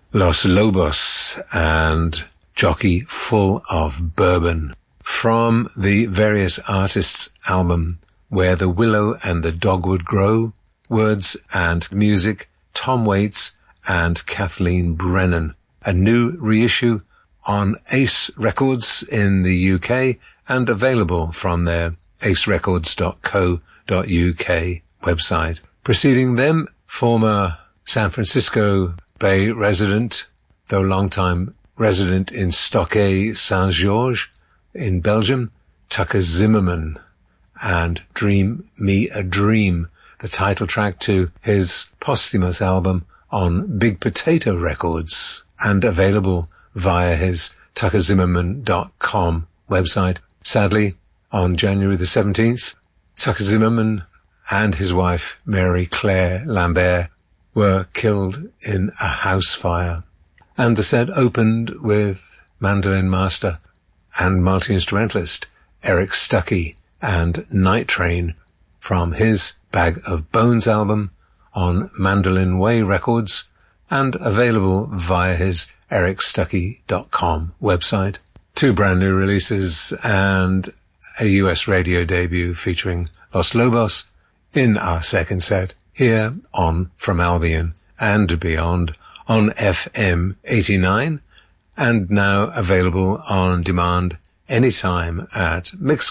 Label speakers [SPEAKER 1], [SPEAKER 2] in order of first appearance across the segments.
[SPEAKER 1] Los Lobos and Jockey Full of Bourbon from the Various Artists album Where the Willow and the Dogwood Grow, words and music Tom Waits and Kathleen Brennan. A new reissue on Ace Records in the UK and available from their acerecords.co.uk website. Preceding them, former San Francisco Bay resident, though long-time resident in Stockholm Saint-Georges in Belgium, Tucker Zimmerman, and Dream Me a Dream, the title track to his posthumous album on Big Potato Records, and available via his tuckerzimmerman.com website. Sadly, on January the 17th, Tucker Zimmerman and his wife, Mary Claire Lambert, were killed in a house fire. And the set opened with mandolin master and multi-instrumentalist Eric Stuckey and Night Train from his Bag of Bones album on Mandolin Way Records and available via his ericstuckey.com website. Two brand new releases and a US radio debut featuring Los Lobos in our second set here on From Albion and Beyond on FM 89 and now available on demand anytime at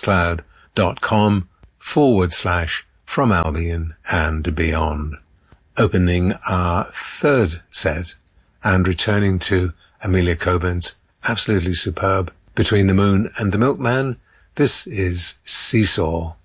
[SPEAKER 1] mixcloud.com/From Albion and Beyond. Opening our third set and returning to Amelia Coburn's absolutely superb Between the Moon and the Milkman, this is Seesaw.